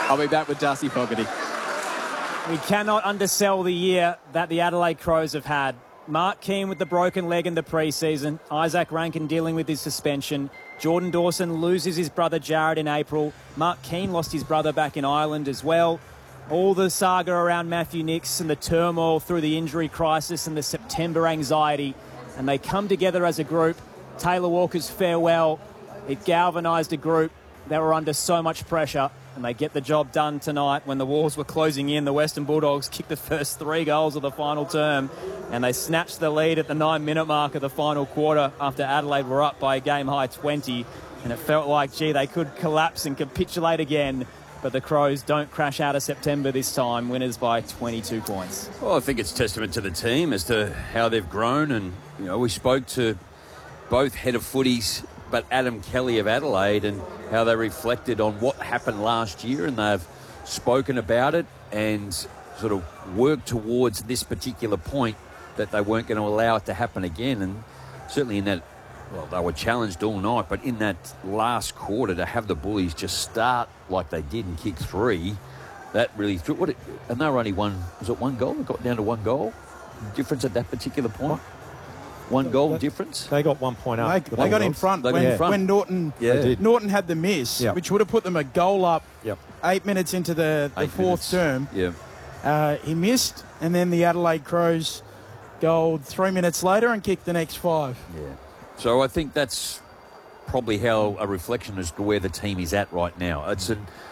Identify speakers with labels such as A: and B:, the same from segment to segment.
A: I'll be back with Darcy Fogarty.
B: We cannot undersell the year that the Adelaide Crows have had. Mark Keane with the broken leg in the pre-season. Isaac Rankin dealing with his suspension. Jordan Dawson loses his brother Jared in April. Mark Keane lost his brother back in Ireland as well. All the saga around Matthew Nicks and the turmoil through the injury crisis and the September anxiety. And they come together as a group. Taylor Walker's farewell, it galvanised a group that were under so much pressure. And they get the job done tonight when the walls were closing in. The Western Bulldogs kicked the first 3 goals of the final term, and they snatched the lead at the 9-minute mark of the final quarter after Adelaide were up by a game-high 20. And it felt like, gee, they could collapse and capitulate again. But the Crows don't crash out of September this time, winners by 22 points.
C: Well, I think it's testament to the team as to how they've grown. And, you know, we spoke to both head of footies, but Adam Kelly of Adelaide, and how they reflected on what happened last year, and they've spoken about it and sort of worked towards this particular point that they weren't going to allow it to happen again. And certainly in that, well, they were challenged all night, but in that last quarter to have the Bullies just start like they did and kick 3, that really threw it. And they were only one goal? They got down to 1 goal difference at that particular point. What? 1 goal difference.
D: They got 1 point up.
E: They got in front when Norton had the miss, which would have put them a goal up 8 minutes into the fourth term. He missed, and then the Adelaide Crows goaled 3 minutes later and kicked the next 5.
C: Yeah. So I think that's probably how a reflection as to where the team is at right now. It's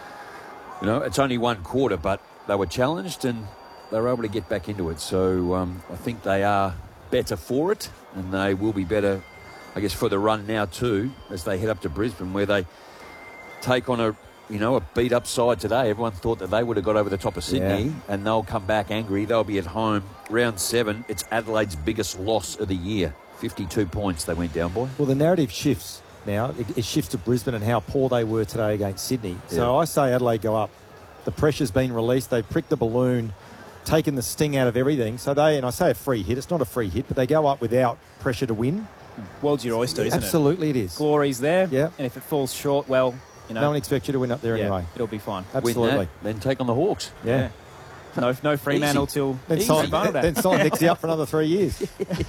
C: it's only 1 quarter, but they were challenged and they were able to get back into it. So I think they are better for it, and they will be better, I guess, for the run now too, as they head up to Brisbane, where they take on a beat-up side today. Everyone thought that they would have got over the top of Sydney, and they'll come back angry. They'll be at home. Round 7, it's Adelaide's biggest loss of the year. 52 points they went down by.
D: Well, the narrative shifts now. It shifts to Brisbane and how poor they were today against Sydney. So I say Adelaide go up. The pressure's been released. They've pricked the balloon, taken the sting out of everything. So and I say a free hit, it's not a free hit, but they go up without pressure to win.
B: World's your oyster, isn't it?
D: Absolutely it is.
B: Glory's there, and if it falls short, well,
D: no one expects you to win up there anyway.
B: It'll be fine.
D: Absolutely.
C: Win that, then take on the Hawks.
B: Yeah. No Fremantle till...
D: Then sign Nixie up for another 3 years.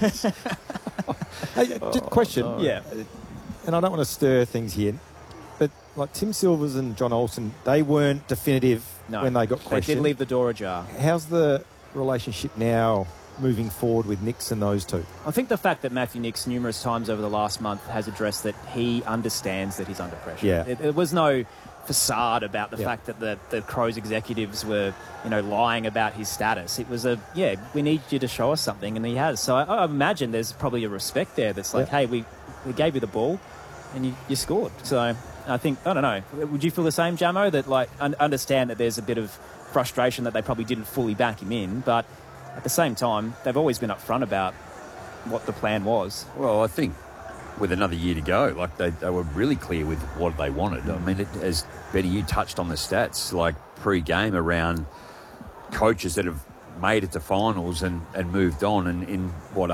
D: Hey, question. And I don't want to stir things here, but like Tim Silvers and John Olsen, they weren't definitive when they got questioned.
B: They did leave the door ajar.
D: How's the relationship now moving forward with Nicks and those two?
B: I think the fact that Matthew Nicks numerous times over the last month has addressed that he understands that he's under pressure.
D: Yeah.
B: There was no facade about the fact that the Crows executives were, lying about his status. It was we need you to show us something, and he has. So I imagine there's probably a respect there that's like, hey, we gave you the ball and you scored. So I think, I don't know, would you feel the same, Jamo, that understand that there's a bit of frustration that they probably didn't fully back him in, but at the same time, they've always been upfront about what the plan was.
C: Well, I think with another year to go, they were really clear with what they wanted. I mean, as Betty, you touched on the stats, pre-game around coaches that have made it to finals and moved on. And in,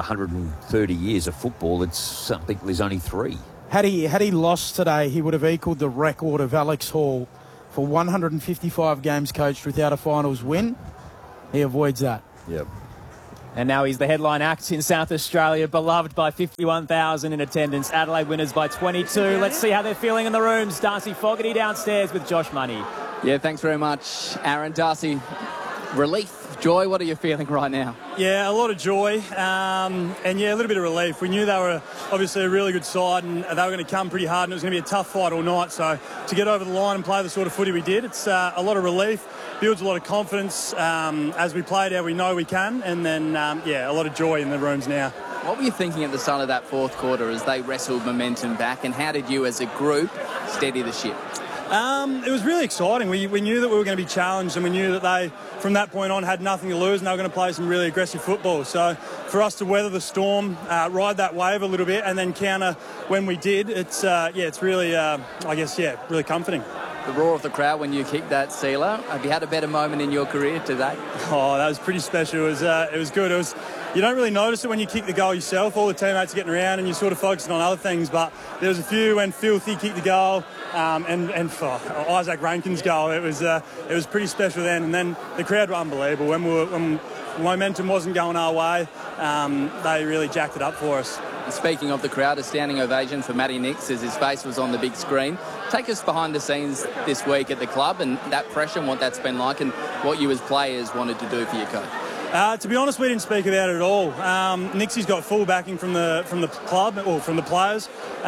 C: 130 years of football, it's something, there's only 3.
E: Had he lost today, he would have equalled the record of Alex Hall for 155 games coached without a finals win. He avoids that.
C: Yep.
B: And now he's the headline act in South Australia, beloved by 51,000 in attendance. Adelaide winners by 22. Let's see how they're feeling in the rooms. Darcy Fogarty downstairs with Josh Money.
A: Yeah, thanks very much, Aaron. Darcy, relief, joy, what are you feeling right now?
F: Yeah, a lot of joy and a little bit of relief. We knew they were obviously a really good side and they were going to come pretty hard and it was going to be a tough fight all night. So to get over the line and play the sort of footy we did, it's a lot of relief. Builds a lot of confidence as we played how we know we can, and then, a lot of joy in the rooms now.
A: What were you thinking at the start of that fourth quarter as they wrestled momentum back, and how did you as a group steady the ship?
F: It was really exciting. We knew that we were going to be challenged, and we knew that they, from that point on, had nothing to lose and they were going to play some really aggressive football. So for us to weather the storm, ride that wave a little bit and then counter when we did, it's really, really comforting.
A: the roar of the crowd when you kicked that sealer. Have you had a better moment in your career today?
F: Oh, that was pretty special. It was good. You don't really notice it when you kick the goal yourself. All the teammates are getting around and you're sort of focusing on other things. But there was a few when Filthy kicked the goal and for Isaac Rankin's goal, it was pretty special then. And then the crowd were unbelievable. When momentum wasn't going our way, they really jacked it up for us.
A: Speaking of the crowd, a standing ovation for Matty Nicks as his face was on the big screen. Take us behind the scenes this week at the club and that pressure and what that's been like and what you as players wanted to do for your coach.
F: To be honest, we didn't speak about it at all. Nixie's got full backing from the club or from the players,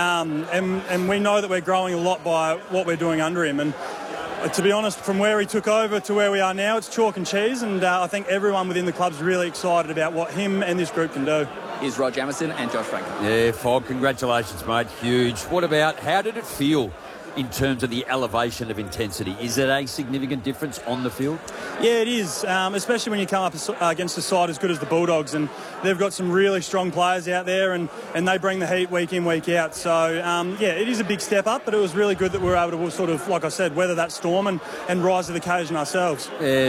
F: and we know that we're growing a lot by what we're doing under him. And to be honest, from where he took over to where we are now, it's chalk and cheese. And I think everyone within the club's really excited about what him and this group can do.
A: Here's Rog Emerson and Josh Franklin.
C: Yeah, Fog, congratulations, mate. Huge. What about, how did it feel in terms of the elevation of intensity? Is it a significant difference on the field?
F: Yeah, it is, especially when you come up against a side as good as the Bulldogs, and they've got some really strong players out there, and they bring the heat week in, week out. So, yeah, it is a big step up, but it was really good that we were able to sort of, like I said, weather that storm and rise to the occasion ourselves.
C: Yeah,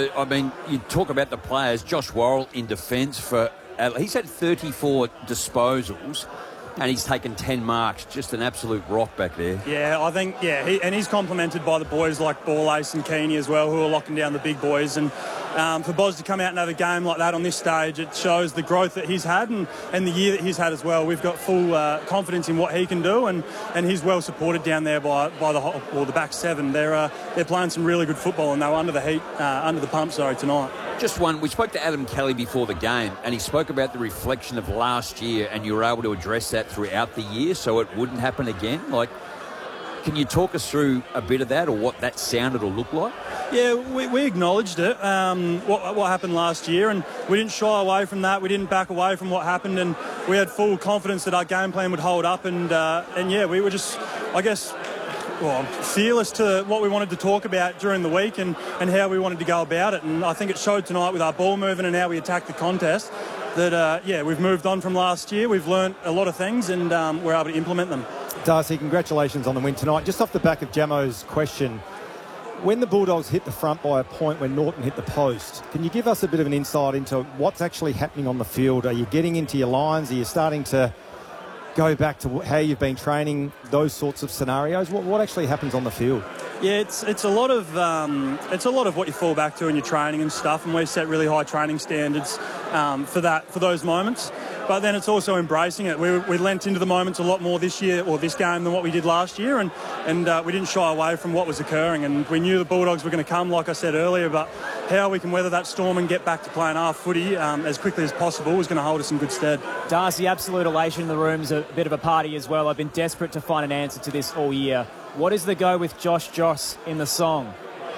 C: you talk about the players. Josh Worrell in defence for... he's had 34 disposals and he's taken 10 marks. Just an absolute rock back there.
F: Yeah, I think, he's complimented by the boys like Ball Ace and Keeney as well, who are locking down the big boys. And for Boz to come out and have a game like that on this stage, it shows the growth that he's had and the year that he's had as well. We've got full confidence in what he can do, and he's well supported down there by the back seven. They're playing some really good football, and they were under the pump tonight.
C: Just one, we spoke to Adam Kelly before the game, and he spoke about the reflection of last year, and you were able to address that throughout the year so it wouldn't happen again. Can you talk us through a bit of that or what that sounded or looked like?
F: Yeah, we acknowledged it, what happened last year, and we didn't shy away from that. We didn't back away from what happened, and we had full confidence that our game plan would hold up, and we were just, I guess, fearless to what we wanted to talk about during the week and how we wanted to go about it. And I think it showed tonight with our ball movement and how we attacked the contest that, we've moved on from last year. We've learnt a lot of things and we're able to implement them.
D: Darcy, congratulations on the win tonight. Just off the back of Jamo's question, when the Bulldogs hit the front by a point when Norton hit the post, can you give us a bit of an insight into what's actually happening on the field? Are you getting into your lines? Are you starting to go back to how you've been training, those sorts of scenarios? What actually happens on the field?
F: Yeah, it's a lot of what you fall back to in your training and stuff, and we set really high training standards for those moments. But then it's also embracing it. We lent into the moments a lot more this year or this game than what we did last year, and we didn't shy away from what was occurring. And we knew the Bulldogs were going to come, like I said earlier, but how we can weather that storm and get back to playing our footy as quickly as possible is going to hold us in good stead.
B: Darcy, absolute elation in the room's a bit of a party as well. I've been desperate to find an answer to this all year. What is the go with Josh Joss in the song?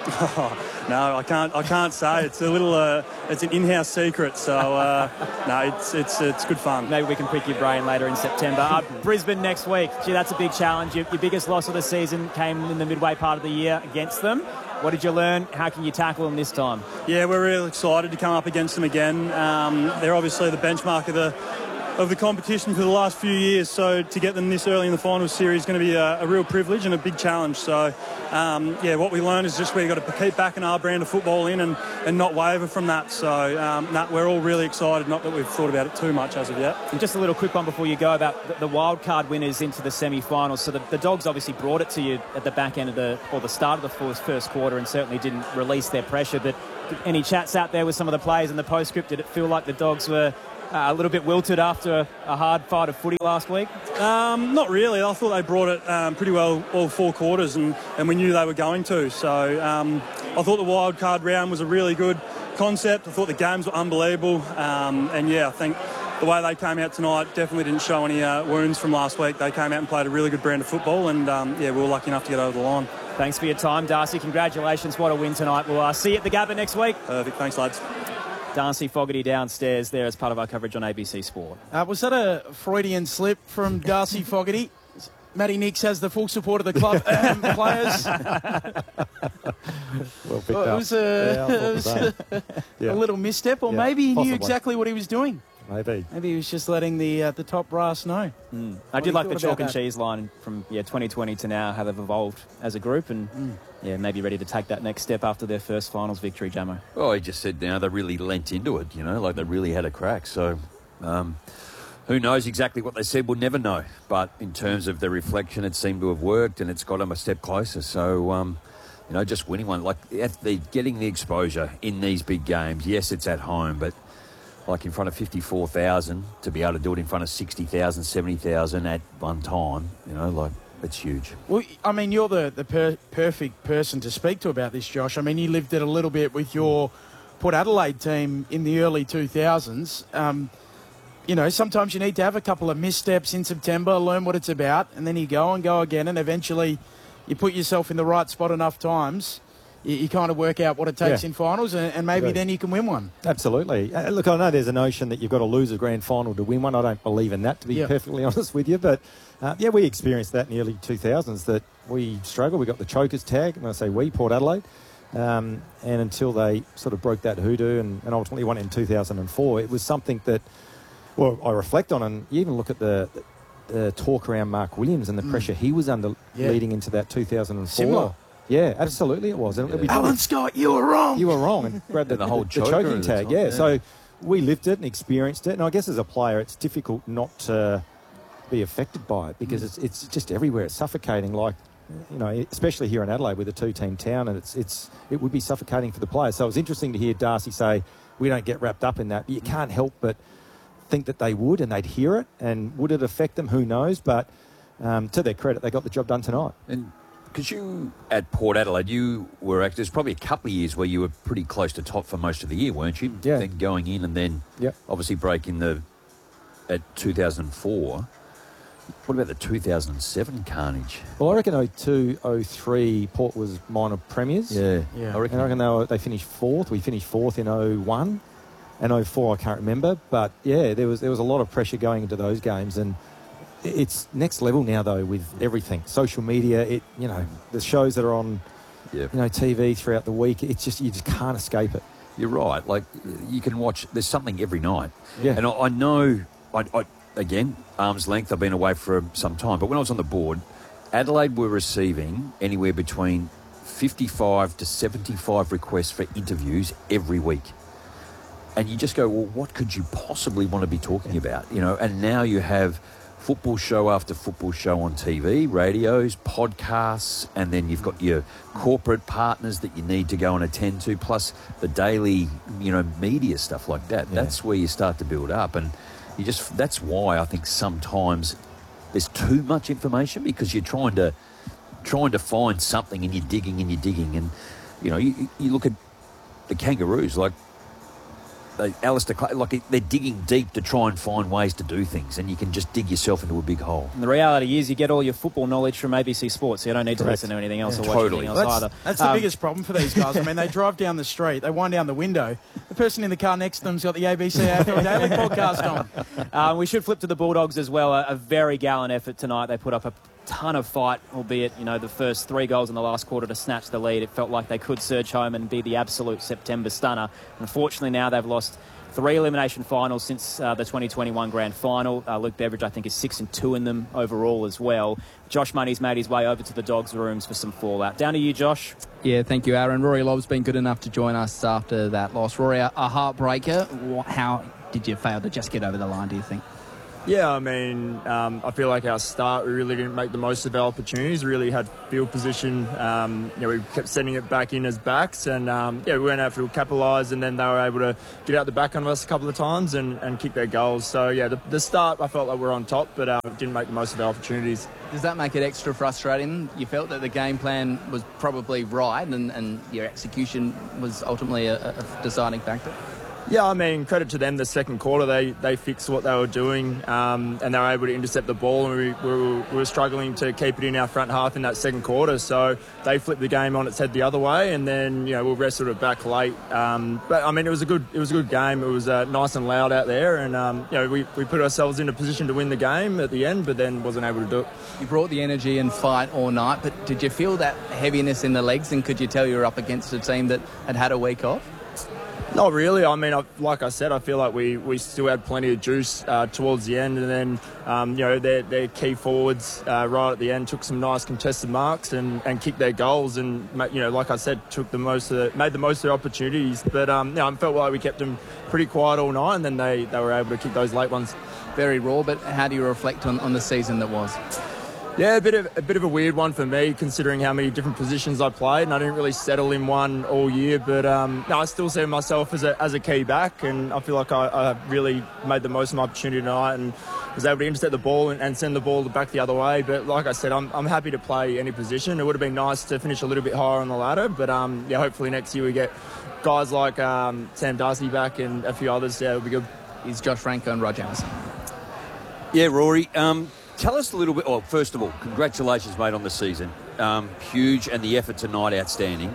F: No, I can't say. It's a little. It's an in-house secret. So no, it's good fun.
B: Maybe we can pick your brain later in September. Brisbane next week. Gee, that's a big challenge. Your biggest loss of the season came in the midway part of the year against them. What did you learn? How can you tackle them this time?
F: Yeah, we're really excited to come up against them again. They're obviously the benchmark of the competition for the last few years, so to get them this early in the final series is going to be a real privilege and a big challenge. So what we learned is just we've got to keep backing our brand of football in and not waver from that. So we're all really excited, not that we've thought about it too much as of yet.
B: And just a little quick one before you go about the wild card winners into the semi-finals. So the Dogs obviously brought it to you at the back end of the start of the first quarter and certainly didn't release their pressure, but any chats out there with some of the players in the postscript, did it feel like the Dogs were a little bit wilted after a hard fight of footy last week?
F: Not really. I thought they brought it pretty well all four quarters, and we knew they were going to. So I thought the wild card round was a really good concept. I thought the games were unbelievable. I think the way they came out tonight definitely didn't show any wounds from last week. They came out and played a really good brand of football, and we were lucky enough to get over the line.
B: Thanks for your time, Darcy. Congratulations. What a win tonight. We'll see you at the Gabba next week.
F: Perfect. Thanks, lads.
B: Darcy Fogarty downstairs there as part of our coverage on ABC Sport.
E: Was that a Freudian slip from Darcy Fogarty? Matty Nicks has the full support of the club and players.
D: Well picked up.
E: It was a little misstep, or maybe he knew exactly what he was doing.
D: Maybe
E: he was just letting the top brass know.
B: I did like the chalk and cheese line from 2020 to now, how they've evolved as a group, and maybe ready to take that next step after their first finals victory, Jamo.
C: Well, he just said now they really lent into it, like they really had a crack. So who knows exactly what they said? We'll never know. But in terms of the reflection, it seemed to have worked, and it's got them a step closer. So, just winning one, getting the exposure in these big games. Yes, it's at home, but like in front of 54,000, to be able to do it in front of 60,000, 70,000 at one time, it's huge.
E: Well, I mean, you're the perfect person to speak to about this, Josh. I mean, you lived it a little bit with your Port Adelaide team in the early 2000s. Sometimes you need to have a couple of missteps in September, learn what it's about, and then you go again, and eventually you put yourself in the right spot enough times. You kind of work out what it takes in finals, and maybe then you can win one.
D: Absolutely. Look, I know there's a notion that you've got to lose a grand final to win one. I don't believe in that, to be perfectly honest with you. But, we experienced that in the early 2000s, that we struggled. We got the chokers tag, and I say we, Port Adelaide. And until they sort of broke that hoodoo and ultimately won it in 2004, it was something that, I reflect on, and you even look at the talk around Mark Williams and the pressure he was under leading into that 2004.
E: Similar.
D: Yeah, absolutely it was.
E: Alan Scott, you were wrong.
D: You were wrong, and grabbed the whole choking tag. Yeah, so we lived it and experienced it, and I guess as a player, it's difficult not to be affected by it because it's just everywhere. It's suffocating, especially here in Adelaide with a two-team town, and it would be suffocating for the players. So it was interesting to hear Darcy say we don't get wrapped up in that, but you can't help but think that they would, and they'd hear it, and would it affect them? Who knows? But to their credit, they got the job done tonight.
C: And because you, at Port Adelaide, you were there's probably a couple of years where you were pretty close to top for most of the year, weren't you?
D: Yeah.
C: Then going in and then obviously breaking at 2004. What about the 2007 carnage?
D: Well, I reckon 02, 03, Port was minor premiers.
C: Yeah.
D: I reckon they finished fourth. We finished fourth in 01 and 04, I can't remember. But, there was a lot of pressure going into those games, and it's next level now, though, with everything. Social media, the shows that are on, TV throughout the week, it's just, you just can't escape it.
C: You're right. Like, you can watch, there's something every night.
D: Yeah.
C: And I know, again, arm's length, I've been away for some time, but when I was on the board, Adelaide were receiving anywhere between 55 to 75 requests for interviews every week. And you just go, well, what could you possibly want to be talking about? And now you have football show after football show on TV, radios, podcasts, and then you've got your corporate partners that you need to go and attend to, plus the daily, media stuff like that. Yeah. That's where you start to build up, and that's why I think sometimes there's too much information, because you're trying to find something, and you're digging, and you look at the Kangaroos, Alistair Clay, they're digging deep to try and find ways to do things, and you can just dig yourself into a big hole.
B: And the reality is you get all your football knowledge from ABC Sports, so you don't need to listen to anything else or watch anything else either.
E: That's the biggest problem for these guys. I mean, they drive down the street, they wind down the window, the person in the car next to them's got the ABC AFL Daily podcast on.
B: We should flip to the Bulldogs as well. A very gallant effort tonight. They put up a ton of fight, albeit, the first 3 goals in the last quarter to snatch the lead. It felt like they could surge home and be the absolute September stunner. Unfortunately, now they've lost 3 elimination finals since the 2021 grand final. Luke Beveridge, I think, is 6-2 in them overall as well. Josh Money's made his way over to the Dogs' rooms for some fallout. Down to you, Josh.
A: Yeah, thank you, Aaron. Rory Lobb's been good enough to join us after that loss. Rory, a heartbreaker. How did you fail to just get over the line, do you think?
G: Yeah, I mean, I feel like our start, we really didn't make the most of our opportunities, really had field position. We kept sending it back in as backs, and we weren't able to capitalise, and then they were able to get out the back on us a couple of times and kick their goals. So, the start, I felt like we were on top, but didn't make the most of our opportunities.
A: Does that make it extra frustrating? You felt that the game plan was probably right, and your execution was ultimately a deciding factor?
G: Yeah, I mean, credit to them. The second quarter, they fixed what they were doing, and they were able to intercept the ball, and we were struggling to keep it in our front half in that second quarter. So they flipped the game on its head the other way, and then we wrestled it back late. But I mean, it was a good game. It was nice and loud out there, and we put ourselves in a position to win the game at the end, but then wasn't able to do it.
A: You brought the energy and fight all night, but did you feel that heaviness in the legs, and could you tell you were up against a team that had a week off?
G: Not really. I mean, like I said, I feel like we still had plenty of juice towards the end, and then their key forwards right at the end took some nice contested marks and kicked their goals, and like I said, made the most of their opportunities. But I felt like we kept them pretty quiet all night, and then they were able to kick those late ones.
A: Very raw, but how do you reflect on the season that was?
G: Yeah, a bit of a weird one for me, considering how many different positions I played, and I didn't really settle in one all year. But I still see myself as a key back, and I feel like I really made the most of my opportunity tonight and was able to intercept the ball and send the ball back the other way. But like I said, I'm happy to play any position. It would have been nice to finish a little bit higher on the ladder, but hopefully next year we get guys like Sam Darcy back and a few others. Yeah, it'll be good.
A: Is Josh Franco and Rog Anderson?
C: Yeah, Rory. Tell us a little bit. Well, first of all, congratulations, mate, on the season. Huge, and the effort tonight, outstanding.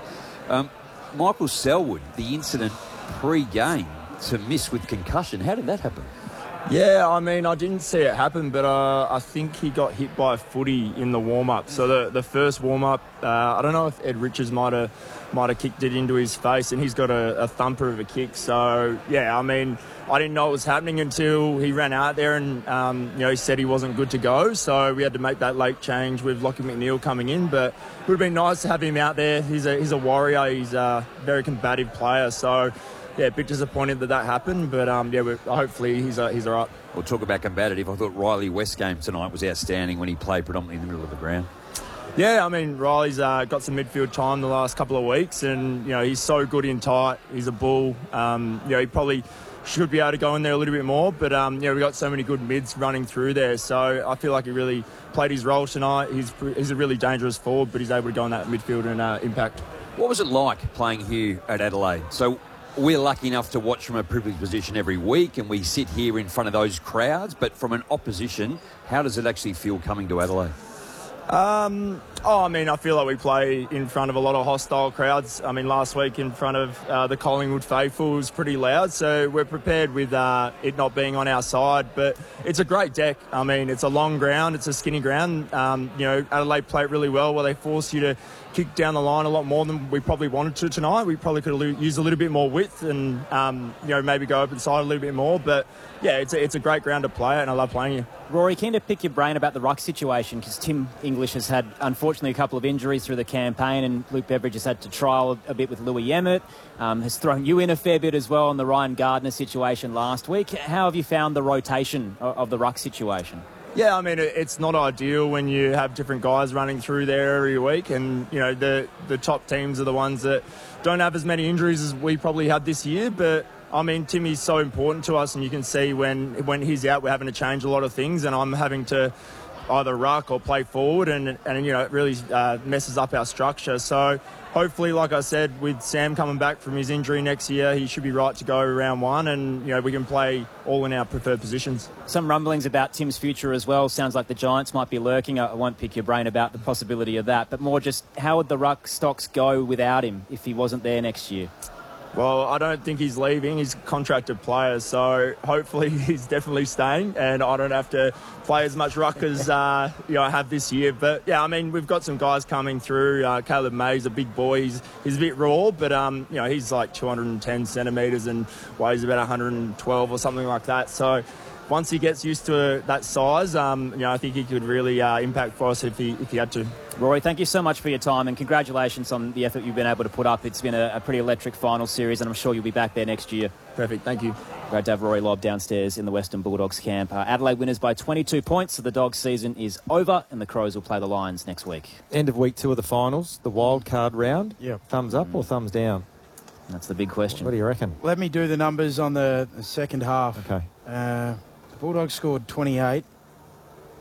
C: Michael Selwood, the incident pre-game to miss with concussion. How did that happen?
G: Yeah, I mean, I didn't see it happen, but I think he got hit by a footy in the warm-up. So the first warm-up, I don't know if Ed Richards might have kicked it into his face, and he's got a thumper of a kick. So, yeah, I mean, I didn't know it was happening until he ran out there and, he said he wasn't good to go. So we had to make that late change with Lockie McNeil coming in. But it would have been nice to have him out there. He's a warrior. He's a very combative player. So, yeah, a bit disappointed that happened. But, hopefully he's all right.
C: We'll talk about combative. I thought Riley West's game tonight was outstanding when he played predominantly in the middle of the ground.
G: Yeah, I mean, Riley's got some midfield time the last couple of weeks, and, he's so good in tight. He's a bull. He probably should be able to go in there a little bit more, but we've got so many good mids running through there, so I feel like he really played his role tonight. He's a really dangerous forward, but he's able to go in that midfield and impact.
C: What was it like playing here at Adelaide? So we're lucky enough to watch from a privileged position every week, and we sit here in front of those crowds, but from an opposition, how does it actually feel coming to Adelaide?
G: I feel like we play in front of a lot of hostile crowds. I mean, last week in front of the Collingwood faithful was pretty loud, so we're prepared with it not being on our side. But it's a great deck. I mean, it's a long ground, it's a skinny ground. Adelaide play it really well, where they force you to kick down the line a lot more than we probably wanted to tonight. We probably could have used a little bit more width and maybe go open side a little bit more. But yeah, it's a great ground to play at, and I love playing here.
B: Rory, keen to pick your brain about the ruck situation, because Tim English has had, unfortunately, a couple of injuries through the campaign, and Luke Beveridge has had to trial a bit with Louis Emmett, has thrown you in a fair bit as well on the Ryan Gardner situation last week. How have you found the rotation of the ruck situation?
G: Yeah, I mean, it's not ideal when you have different guys running through there every week, and, the top teams are the ones that don't have as many injuries as we probably had this year, but I mean, Timmy's so important to us, and you can see when he's out, we're having to change a lot of things, and I'm having to either ruck or play forward, and it really messes up our structure. So hopefully, like I said, with Sam coming back from his injury next year, he should be right to go round one, and we can play all in our preferred positions.
B: Some rumblings about Tim's future as well. Sounds like the Giants might be lurking. I won't pick your brain about the possibility of that, but more just how would the ruck stocks go without him if he wasn't there next year?
G: Well, I don't think he's leaving. He's a contracted player, so hopefully he's definitely staying, and I don't have to play as much ruck as I have this year. But yeah, I mean, we've got some guys coming through. Caleb May's a big boy. He's a bit raw, but he's like 210 centimetres and weighs about 112 or something like that. So once he gets used to that size, I think he could really impact for us if he had to.
B: Rory, thank you so much for your time, and congratulations on the effort you've been able to put up. It's been a pretty electric final series, and I'm sure you'll be back there next year.
G: Perfect, thank you.
B: Great to have Rory Lobb downstairs in the Western Bulldogs camp. Adelaide winners by 22 points, so the Dogs season is over, and the Crows will play the Lions next week.
D: End of week 2 of the finals, the wild card round.
E: Yeah.
D: Thumbs up or thumbs down?
B: That's the big question.
D: What do you reckon?
E: Let me do the numbers on the second half.
D: Okay.
E: The Bulldogs scored 28.